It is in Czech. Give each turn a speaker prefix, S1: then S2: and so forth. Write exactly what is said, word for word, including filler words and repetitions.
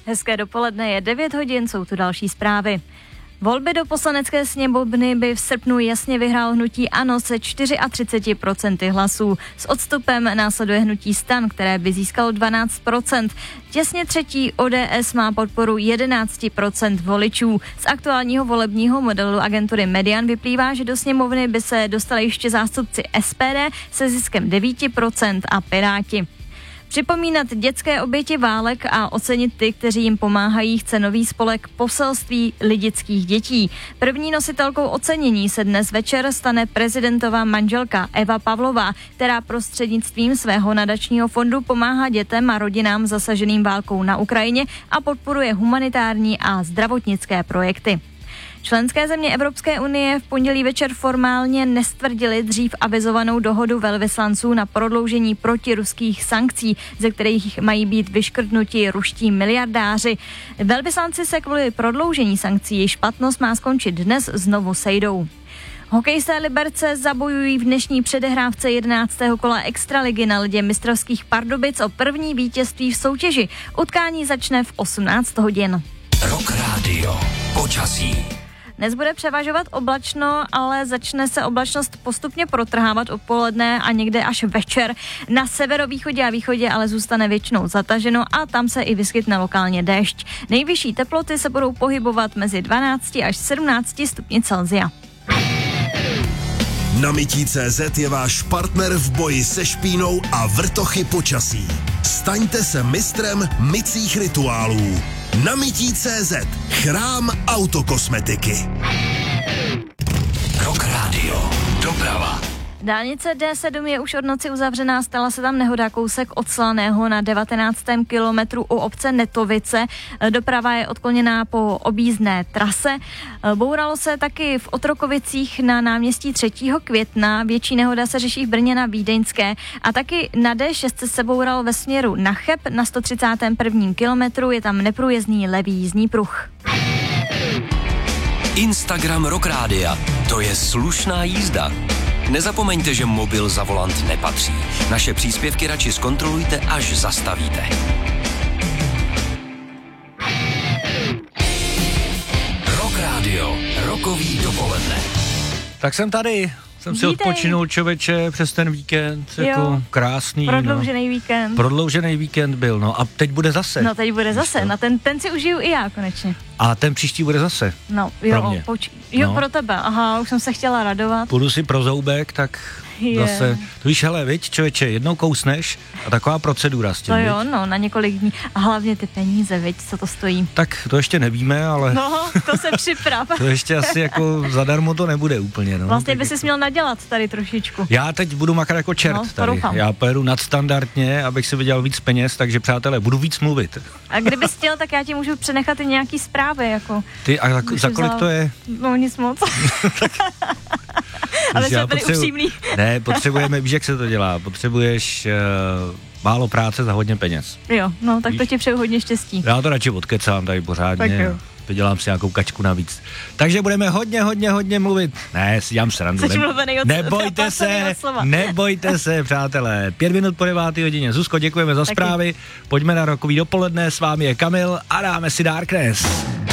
S1: Hezké dopoledne, je devět hodin, jsou tu další zprávy. Volby do poslanecké sněmovny by v srpnu jasně vyhrál hnutí ANO se třicet čtyři procent hlasů. S odstupem následuje hnutí STAN, které by získalo dvanáct procent. Těsně třetí O D S má podporu jedenáct procent voličů. Z aktuálního volebního modelu agentury Median vyplývá, že do sněmovny by se dostali ještě zástupci S P D se ziskem devět procent a Piráti. Připomínat dětské oběti válek a ocenit ty, kteří jim pomáhají, chce nový spolek Poselství lidických dětí. První nositelkou ocenění se dnes večer stane prezidentová manželka Eva Pavlová, která prostřednictvím svého nadačního fondu pomáhá dětem a rodinám zasaženým válkou na Ukrajině a podporuje humanitární a zdravotnické projekty. Členské země Evropské unie v pondělí večer formálně nestvrdily dřív avizovanou dohodu velvyslanců na prodloužení protiruských sankcí, ze kterých mají být vyškrtnuti ruští miliardáři. Velvyslanci se kvůli prodloužení sankcí, jejich platnost má skončit dnes, znovu sejdou. Hokejisté Liberce zabojují v dnešní předehrávce jedenáctého kola extraligy na ledě mistrovských Pardubic o první vítězství v soutěži. Utkání začne v osmnáct hodin.
S2: Rock Radio. Počasí.
S1: Dnes bude převažovat oblačno, ale začne se oblačnost postupně protrhávat odpoledne a někde až večer. Na severovýchodě a východě ale zůstane většinou zataženo a tam se i vyskytne lokálně déšť. Nejvyšší teploty se budou pohybovat mezi dvanáct až sedmnáct stupni Celsia.
S3: Namití tečka cé zet je váš partner v boji se špínou a vrtochy počasí. Staňte se mistrem mycích rituálů. Namití tečka cé zet. Chrám autokosmetiky.
S2: Rock Radio. Doprava.
S1: Dálnice D sedm je už od noci uzavřená, stala se tam nehoda kousek od Slaného na devatenáctém kilometru u obce Netovice. Doprava je odkloněná po objízdné trase. Bouralo se taky v Otrokovicích na náměstí třetího května, větší nehoda se řeší v Brně na Vídeňské a taky na D šest se bouralo ve směru na Cheb na sto třicátém prvním kilometru, je tam neprůjezdný levý jízdní pruh.
S2: Instagram Rock Rádia. To je slušná jízda. Nezapomeňte, že mobil za volant nepatří. Naše příspěvky radši zkontrolujte, až zastavíte. Rock Radio. Rokový dopoledne.
S4: Tak jsem tady. Jsem si
S1: Vítej.
S4: odpočinul, člověče, přes ten víkend,
S1: Jo.
S4: jako krásný.
S1: Prodloužený
S4: no.
S1: víkend.
S4: Prodloužený víkend byl, no a teď bude zase.
S1: No teď bude zase, na ten, ten si užiju i já konečně.
S4: A ten příští bude zase.
S1: No,
S4: Pro
S1: jo,
S4: mě.
S1: poč- jo
S4: No.
S1: pro tebe, aha, už jsem se chtěla radovat.
S4: Půjdu si pro zoubek, tak
S1: Je.
S4: zase. To víš, hele, viď, člověče, jednou kousneš a taková procedura s tím,
S1: To
S4: viď?
S1: jo, no, na několik dní. A hlavně ty peníze, viď, co to stojí.
S4: Tak to ještě nevíme, ale
S1: No, to se připrav.
S4: to ještě asi jako zadarmo to nebude úplně, no.
S1: Vlastně
S4: Tak
S1: by si
S4: jako-
S1: měl nadělat tady trošičku.
S4: Já teď budu makat jako čert
S1: No, to
S4: tady.
S1: doufám.
S4: Já pojedu nadstandardně, abych si vydělal víc peněz, takže přátelé, budu víc mluvit.
S1: A kdybys chtěl, tak já ti můžu přenechat i nějaký zprávy, jako.
S4: Ty, a za,
S1: Můžu
S4: za kolik
S1: za-
S4: to je?
S1: No, nic moc. Ale
S4: Já
S1: jsme byli
S4: potřebuji-
S1: upřímní.
S4: Ne, potřebujeme, víš, jak se to dělá. Potřebuješ uh, málo práce za hodně peněz.
S1: Jo, no, tak to
S4: Víš?
S1: ti přeju hodně štěstí.
S4: Já to radši odkecám tady pořádně.
S1: Tak jo.
S4: Vydělám si nějakou kačku navíc. Takže budeme hodně, hodně, hodně mluvit. Ne, si dělám srandu.
S1: Jsi
S4: Ne,
S1: mluvený od-
S4: nebojte
S1: placený
S4: se,
S1: od slova.
S4: nebojte se, přátelé. Pět minut po devátý hodině. Zuzko, děkujeme za
S1: Taky.
S4: zprávy. Pojďme na rokový dopoledne. S vámi je Kamil a dáme si Darkness.